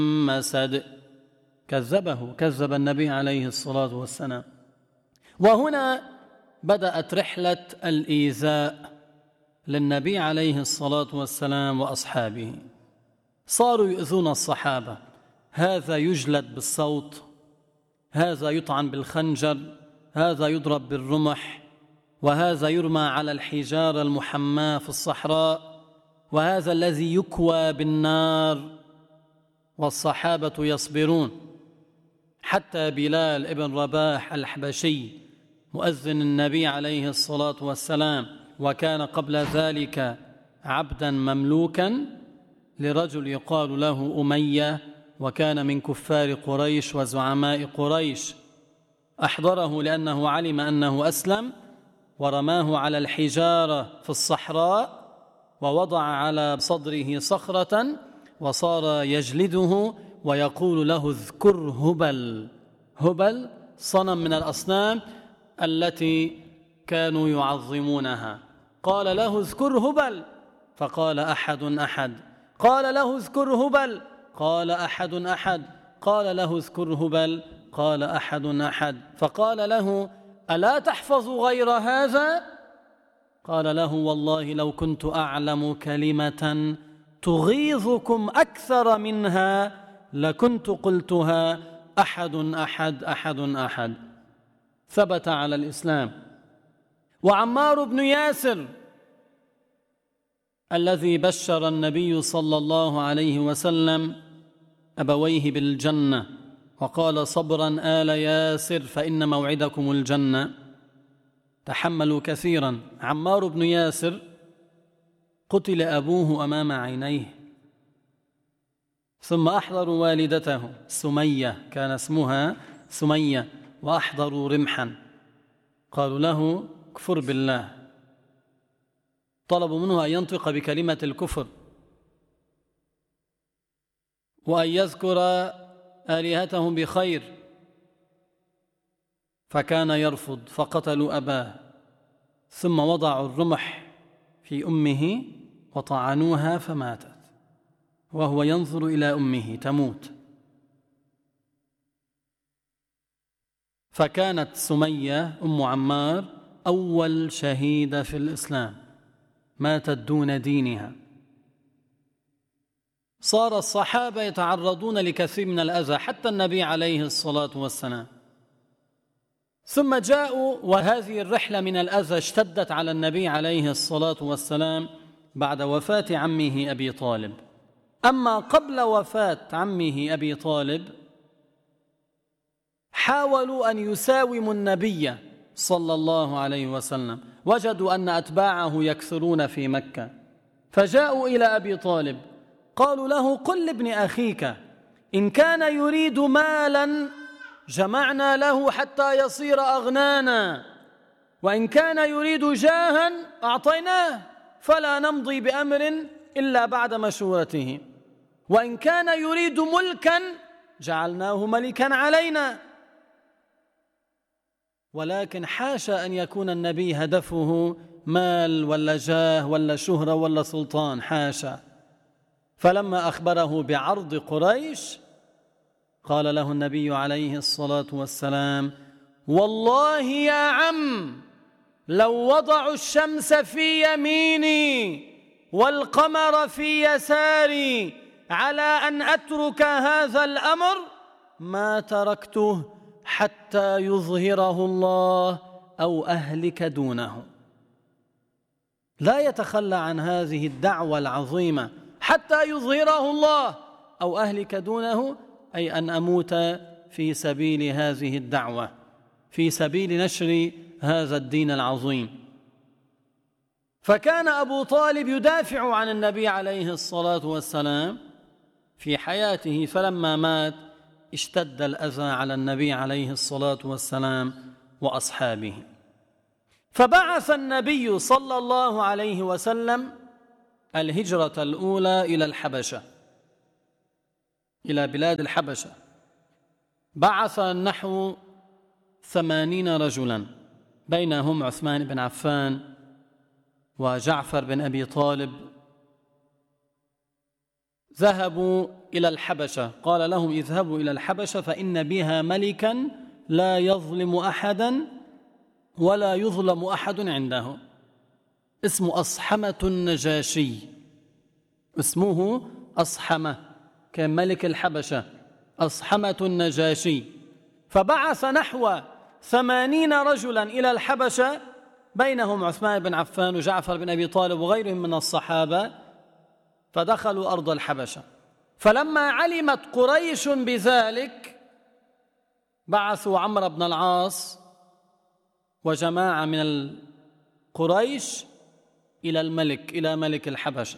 مسد، كذب النبي عليه الصلاة والسلام. وهنا بدأت رحلة الإيذاء للنبي عليه الصلاة والسلام وأصحابه. صاروا يؤذون الصحابة، هذا يجلد بالصوت، هذا يطعن بالخنجر، هذا يضرب بالرمح، وهذا يرمى على الحجارة المحماة في الصحراء، وهذا الذي يكوى بالنار، والصحابة يصبرون. حتى بلال ابن رباح الحبشي مؤذن النبي عليه الصلاة والسلام، وكان قبل ذلك عبدا مملوكا لرجل يقال له أمية، وكان من كفار قريش وزعماء قريش، أحضره لأنه علم أنه أسلم، ورماه على الحجارة في الصحراء، ووضع على صدره صخرة، وصار يجلده ويقول له اذكر هبل. هبل صنم من الأصنام التي كانوا يعظمونها. قال له اذكر هبل، فقال أحد أحد. قال له اذكر هبل، قال أحد أحد. قال له اذكر هبل، قال أحد أحد. فقال له ألا تحفظ غير هذا؟ قال له والله لو كنت أعلم كلمة تغيظكم أكثر منها لكنت قلتها أحد أحد أحد أحد. ثبت على الإسلام. وعمار بن ياسر الذي بشر النبي صلى الله عليه وسلم أبويه بالجنة وقال صبرا آل ياسر فإن موعدكم الجنة، تحملوا كثيرا. عمار بن ياسر قتل أبوه أمام عينيه، ثم أحضروا والدته سمية، كان اسمها سمية، وأحضروا رمحا، قالوا له كفر بالله، طلبوا منه أن ينطق بكلمة الكفر وأن يذكر آلهتهم بخير، فكان يرفض، فقتلوا أباه، ثم وضعوا الرمح في أمه وطعنوها فماتت، وهو ينظر إلى أمه تموت. فكانت سمية أم عمار أول شهيدة في الإسلام، ماتت دون دينها. صار الصحابة يتعرضون لكثير من الأذى، حتى النبي عليه الصلاة والسلام. ثم جاءوا، وهذه الرحلة من الأذى اشتدت على النبي عليه الصلاة والسلام بعد وفاة عمه أبي طالب. أما قبل وفاة عمه أبي طالب حاولوا أن يساوموا النبي صلى الله عليه وسلم، وجدوا أن أتباعه يكثرون في مكة، فجاءوا إلى أبي طالب قالوا له قل لابن أخيك إن كان يريد مالا جمعنا له حتى يصير أغنانا، وإن كان يريد جاها أعطيناه فلا نمضي بأمر إلا بعد مشورته، وإن كان يريد ملكا جعلناه ملكا علينا. ولكن حاشا أن يكون النبي هدفه مال ولا جاه ولا شهرة ولا سلطان، حاشا. فلما أخبره بعرض قريش قال له النبي عليه الصلاة والسلام والله يا عم لو وضعوا الشمس في يميني والقمر في يساري على أن أترك هذا الأمر ما تركته حتى يظهره الله أو أهلك دونه. لا يتخلى عن هذه الدعوة العظيمة، حتى يظهره الله أو أهلك دونه، أي أن أموت في سبيل هذه الدعوة، في سبيل نشر هذا الدين العظيم. فكان أبو طالب يدافع عن النبي عليه الصلاة والسلام في حياته، فلما مات اشتد الأذى على النبي عليه الصلاة والسلام وأصحابه. فبعث النبي صلى الله عليه وسلم الهجرة الأولى إلى الحبشة، إلى بلاد الحبشة. بعث نحو 80 رجلا، بينهم عثمان بن عفان وجعفر بن أبي طالب ذهبوا إلى الحبشة، قال لهم اذهبوا إلى الحبشة فإن بها ملكا لا يظلم أحدا ولا يظلم أحد عنده، اسمه أصحمة النجاشي، اسمه أصحمة، كان ملك الحبشة أصحمة النجاشي. فبعث نحو 80 رجلا إلى الحبشة، بينهم عثمان بن عفان وجعفر بن أبي طالب وغيرهم من الصحابة، فدخلوا أرض الحبشة. فلما علمت قريش بذلك بعثوا عمرو بن العاص وجماعة من قريش إلى ملك الحبشة،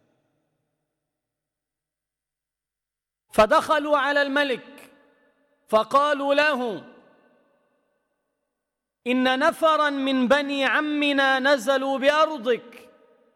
فدخلوا على الملك فقالوا له إن نفرا من بني عمنا نزلوا بأرضك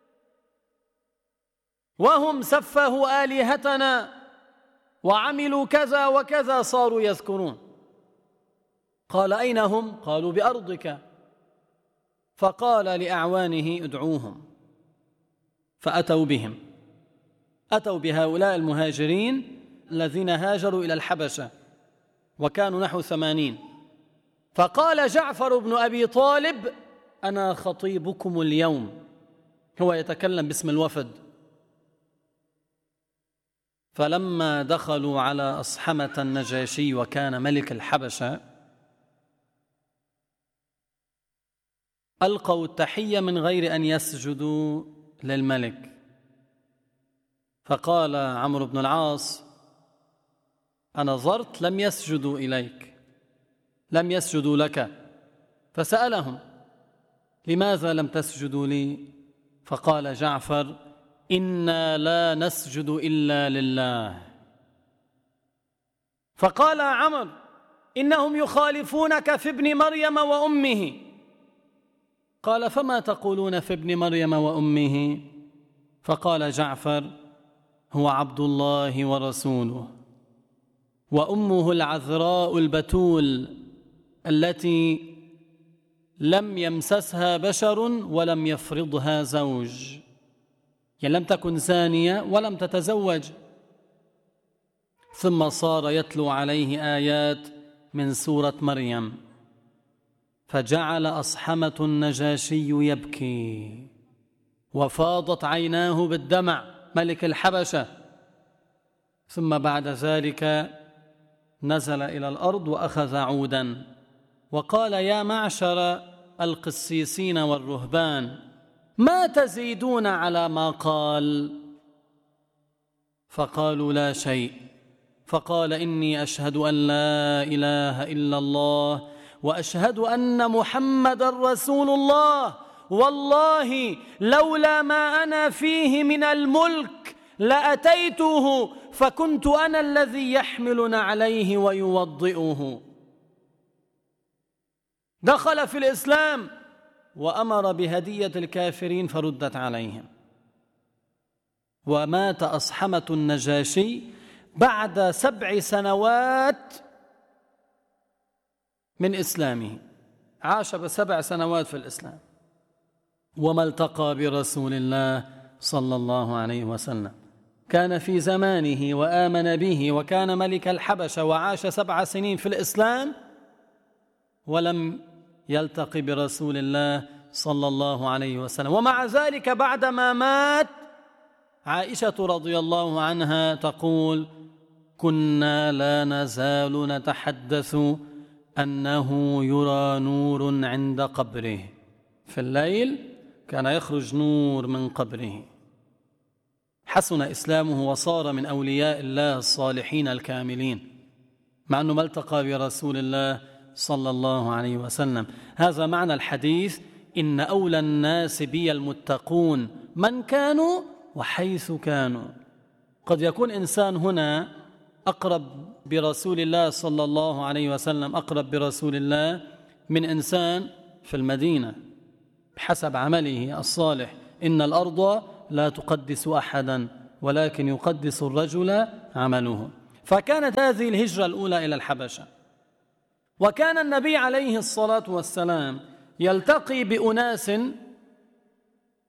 وهم سفهوا آلهتنا وعملوا كذا وكذا، صاروا يذكرون. قال أين هم؟ قالوا بأرضك. فقال لأعوانه ادعوهم، فأتوا بهم، أتوا بهؤلاء المهاجرين الذين هاجروا إلى الحبشة وكانوا نحو 80. فقال جعفر بن أبي طالب أنا خطيبكم اليوم، هو يتكلم باسم الوفد. فلما دخلوا على أصحمة النجاشي وكان ملك الحبشة ألقوا التحية من غير أن يسجدوا للملك. فقال عمرو بن العاص أنا نظرت لم يسجدوا إليك، لم يسجدوا لك. فسألهم لماذا لم تسجدوا لي؟ فقال جعفر إنا لا نسجد إلا لله. فقال عمرو إنهم يخالفونك في ابن مريم وأمه. قال فما تقولون في ابن مريم وأمه؟ فقال جعفر هو عبد الله ورسوله، وأمه العذراء البتول التي لم يمسسها بشر ولم يفرضها زوج، يعني لم تكن زانية ولم تتزوج. ثم صار يتلو عليه آيات من سورة مريم، فجعل أصحمة النجاشي يبكي وفاضت عيناه بالدمع، ملك الحبشة. ثم بعد ذلك نزل إلى الأرض وأخذ عودا وقال يا معشر القسيسين والرهبان ما تزيدون على ما قال؟ فقالوا لا شيء. فقال إني أشهد أن لا إله إلا الله وأشهد أن محمد رسول الله، والله لولا ما أنا فيه من الملك لأتيته فكنت أنا الذي يحمل عليه ويوضئه. دخل في الإسلام وأمر بهدية الكافرين فردت عليهم. ومات أصحمة النجاشي بعد 7 سنوات من إسلامه، عاش ب7 سنوات في الإسلام وما التقى برسول الله صلى الله عليه وسلم. كان في زمانه وآمن به وكان ملك الحبشة وعاش 7 سنين في الإسلام ولم يلتقي برسول الله صلى الله عليه وسلم. ومع ذلك بعدما مات عائشة رضي الله عنها تقول كنا لا نزال نتحدث أنه يرى نور عند قبره، في الليل كان يخرج نور من قبره. حسن إسلامه وصار من أولياء الله الصالحين الكاملين، مع أنه ما التقى برسول الله صلى الله عليه وسلم. هذا معنى الحديث إن أولى الناس بي المتقون من كانوا وحيث كانوا. قد يكون إنسان هنا أقرب برسول الله صلى الله عليه وسلم، أقرب برسول الله من إنسان في المدينة بحسب عمله الصالح. إن الأرض لا تقدس أحدا ولكن يقدس الرجل عمله. فكانت هذه الهجرة الأولى إلى الحبشة، وكان النبي عليه 'الصلاة والسلام يلتقي بأناس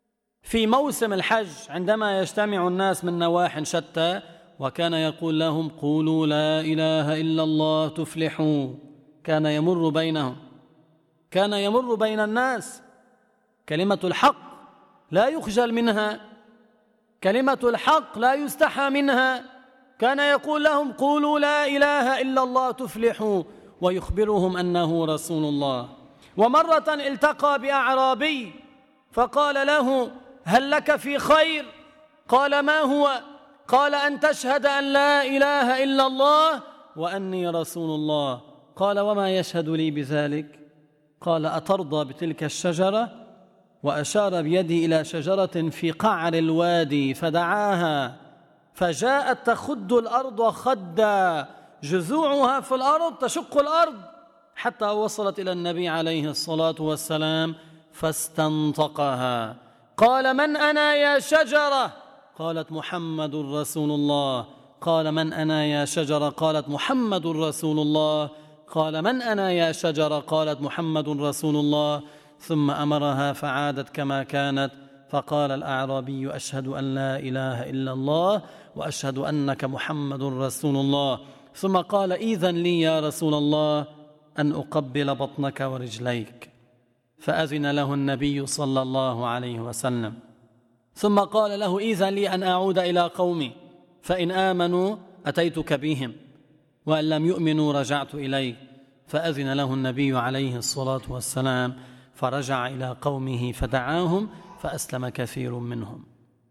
في موسم الحج عندما يجتمع الناس من نواح شتى، وكان يقول لهم: قولوا لا إله إلا الله تفلحوا. كان يمر بينهم، كان يمر بين الناس. كلمة الحق لا يخجل منها، كلمة الحق لا يستحى منها. كان يقول لهم: قولوا لا إله إلا الله تفلحوا، ويخبرهم أنه رسول الله. ومرة التقى بأعرابي فقال له: هل لك في خير؟ قال: ما هو؟ قال: أن تشهد أن لا إله إلا الله وأني رسول الله. قال: وما يشهد لي بذلك؟ قال: أترضى بتلك الشجرة؟ وأشار بيده إلى شجرة في قعر الوادي فدعاها، فجاءت تخد الأرض خدا، جذوعها في الأرض تشق الأرض، حتى وصلت إلى النبي عليه الصلاة والسلام فاستنطقها. قال: من أنا يا شجرة؟ قالت: محمد رسول الله. قال: من أنا يا شجرة؟ قالت: محمد رسول الله. قال: من أنا يا شجرة؟ قالت: محمد رسول الله. ثم أمرها فعادت كما كانت. فقال الأعرابي: أشهد أن لا إله إلا الله وأشهد أنك محمد رسول الله. ثم قال: إذن لي يا رسول الله أن أقبل بطنك ورجليك. فأذن له النبي صلى الله عليه وسلم. ثم قال له: إذن لي أن أعود إلى قومي، فإن آمنوا أتيتك بهم، وإن لم يؤمنوا رجعت إليك. فأذن له النبي عليه الصلاة والسلام، فرجع إلى قومه فدعاهم، فأسلم كثير منهم.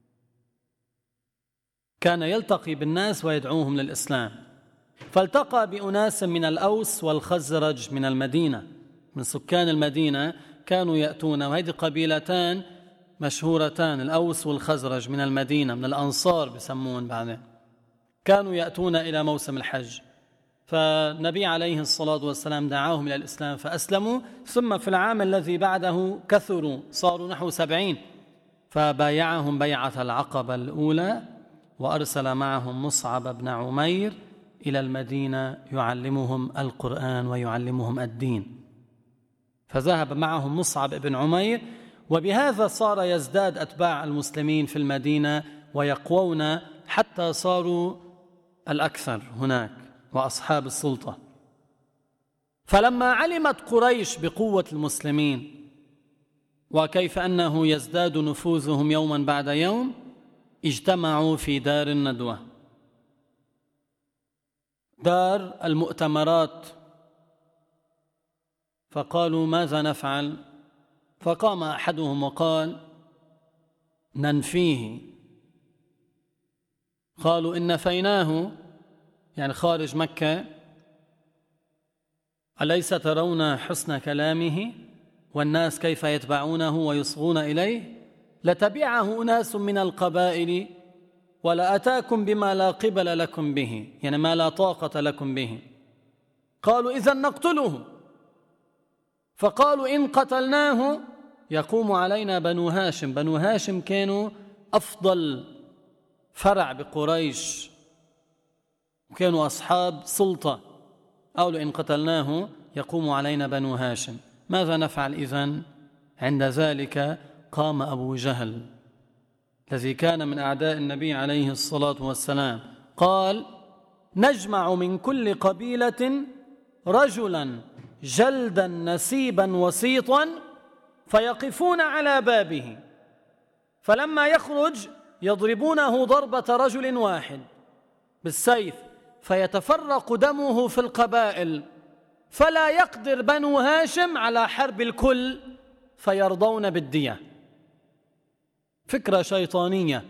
كان يلتقي بالناس ويدعوهم للإسلام. فالتقى بأناس من الأوس والخزرج من المدينة، من سكان المدينة كانوا يأتون، وهذه قبيلتان مشهورتان، الأوس والخزرج من المدينة، من الأنصار بسمون بعدين، كانوا يأتون إلى موسم الحج. فالنبي عليه الصلاة والسلام دعاهم إلى الإسلام فأسلموا. ثم في العام الذي بعده كثروا، صاروا نحو 70، فبايعهم بيعة العقبة الأولى، وأرسل معهم مصعب بن عمير إلى المدينة يعلمهم القرآن ويعلمهم الدين. فذهب معهم مصعب بن عمير، وبهذا صار يزداد أتباع المسلمين في المدينة ويقوون حتى صاروا الأكثر هناك وأصحاب السلطة. فلما علمت قريش بقوة المسلمين وكيف أنه يزداد نفوذهم يوما بعد يوم، اجتمعوا في دار الندوة، دار المؤتمرات، فقالوا: ماذا نفعل؟ فقام أحدهم وقال: ننفيه. قالوا: إن نفيناه، يعني خارج مكة، أليس ترون حسن كلامه والناس كيف يتبعونه ويصغون إليه؟ لتبعه أناس من القبائل ولأتاكم بما لا قبل لكم به، يعني ما لا طاقة لكم به. قالوا: إذن نقتله. فقالوا: إن قتلناه يقوم علينا بنو هاشم. بنو هاشم كانوا أفضل فرع بقريش وكانوا أصحاب سلطة. قالوا: إن قتلناه يقوم علينا بنو هاشم، ماذا نفعل إذن؟ عند ذلك قام أبو جهل الذي كان من أعداء النبي عليه الصلاة والسلام، قال: نجمع من كل قبيلة رجلا جلدا نسيبا وسيطا فيقفون على بابه، فلما يخرج يضربونه ضربة رجل واحد بالسيف، فيتفرق دمه في القبائل، فلا يقدر بنو هاشم على حرب الكل فيرضون بالدية. فكرة شيطانية،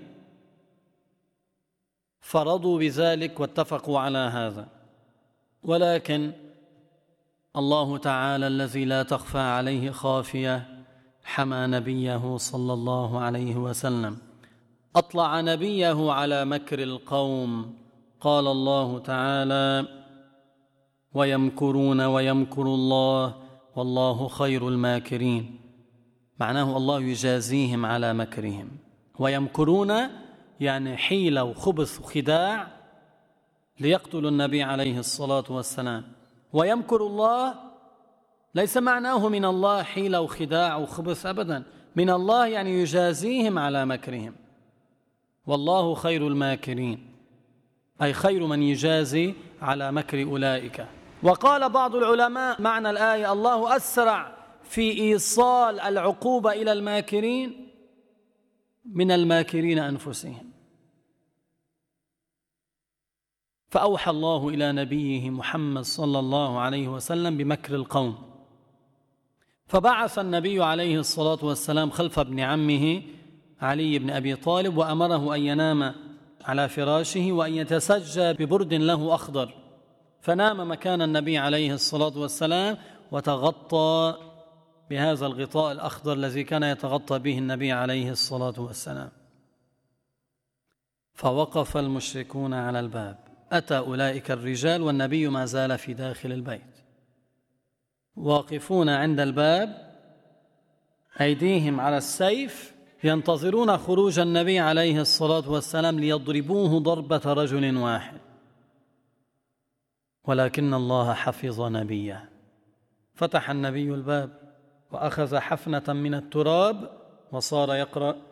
فرضوا بذلك واتفقوا على هذا. ولكن الله تعالى الذي لا تخفى عليه خافية حمى نبيه صلى الله عليه وسلم، أطلع نبيه على مكر القوم. قال الله تعالى: ويمكرون ويمكر الله والله خير الماكرين. معناه الله يجازيهم على مكرهم. ويمكرون يعني حيلة وخبث وخداع ليقتلوا النبي عليه الصلاة والسلام. ويمكر الله ليس معناه من الله حيلة وخداع وخبث أبدا، من الله يعني يجازيهم على مكرهم، والله خير الماكرين، أي خير من يجازي على مكر أولئك. وقال بعض العلماء معنى الآية: الله أسرع في إيصال العقوبة إلى الماكرين من الماكرين أنفسهم. فأوحى الله إلى نبيه محمد صلى الله عليه وسلم بمكر القوم، فبعث النبي عليه الصلاة والسلام خلف ابن عمه علي بن أبي طالب، وأمره أن ينام على فراشه وأن يتسجى ببرد له أخضر، فنام مكان النبي عليه الصلاة والسلام وتغطى بهذا الغطاء الأخضر الذي كان يتغطى به النبي عليه الصلاة والسلام. فوقف المشركون على الباب، أتى أولئك الرجال والنبي ما زال في داخل البيت، واقفون عند الباب أيديهم على السيف، ينتظرون خروج النبي عليه الصلاة والسلام ليضربوه ضربة رجل واحد. ولكن الله حفظ نبيه، فتح النبي الباب وأخذ حفنة من التراب وصار يقرأ: